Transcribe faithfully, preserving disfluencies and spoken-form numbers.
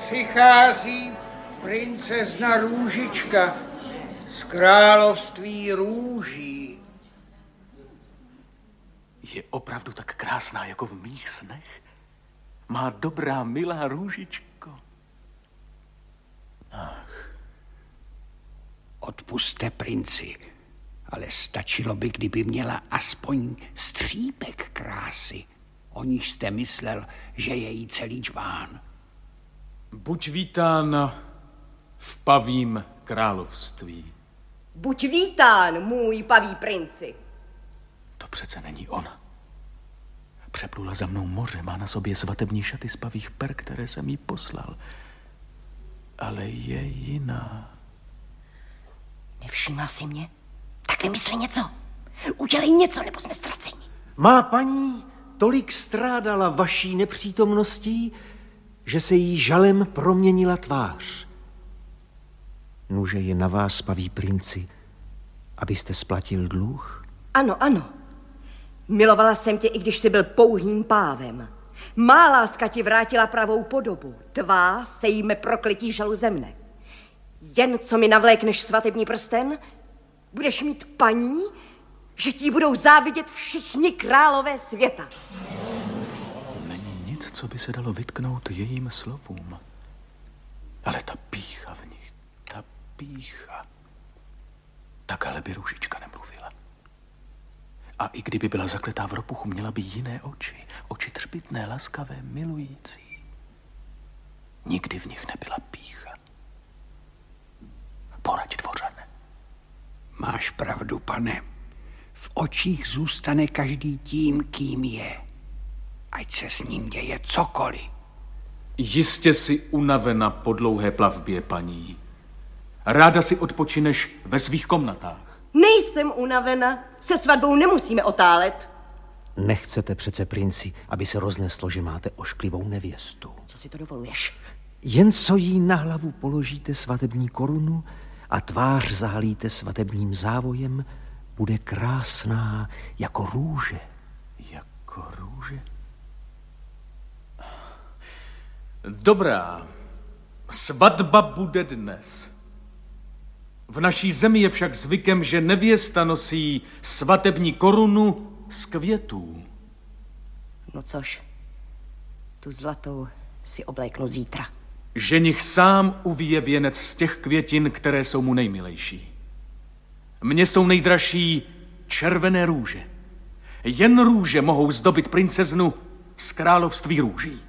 Přichází princezna Růžička z království růží. Je opravdu tak krásná, jako v mých snech? Má dobrá, milá Růžičko. Ach. Odpusťte, princi, ale stačilo by, kdyby měla aspoň střípek krásy. O níž jste myslel, že je jí celý džbán. Buď vítán v pavím království. Buď vítán, můj paví princi. To přece není ona. Přeplula za mnou moře, má na sobě svatební šaty z pavých per, které jsem jí poslal. Ale je jiná. Nevšímá si mě? Tak vymysli něco. Udělej něco, nebo jsme ztraceni. Má paní tolik strádala vaší nepřítomností, že se jí žalem proměnila tvář. Nuže je na vás, paví princi, abyste splatil dluh? Ano, ano. Milovala jsem tě, i když jsi byl pouhým pávem. Má láska ti vrátila pravou podobu. Tvá se jíme prokletí žalu ze mne. Jen co mi navlékneš svatební prsten, budeš mít paní, že ti budou závidět všichni králové světa. Není nic, co by se dalo vytknout jejím slovům. Ale ta pýcha v nich, ta pýcha. Tak ale by Růžička nemluvila. A i kdyby byla zakletá v ropuchu, měla by jiné oči. Oči třpitné, laskavé, milující. Nikdy v nich nebyla pýcha. Poraď, dvořane. Máš pravdu, pane. V očích zůstane každý tím, kým je. Ať se s ním děje cokoliv. Jistě si unavena po dlouhé plavbě, paní. Ráda si odpočineš ve svých komnatách. Nejsem unavena. Se svatbou nemusíme otálet. Nechcete přece, princi, aby se rozneslo, že máte ošklivou nevěstu. Co si to dovoluješ? Jen co jí na hlavu položíte svatební korunu a tvář zahalíte svatebním závojem, bude krásná jako růže. Jako růže? Dobrá. Svatba bude dnes. V naší zemi je však zvykem, že nevěsta nosí svatební korunu z květů. No což, tu zlatou si obléknu zítra. Ženich sám uvíje věnec z těch květin, které jsou mu nejmilejší. Mně jsou nejdražší červené růže. Jen růže mohou zdobit princeznu z království růží.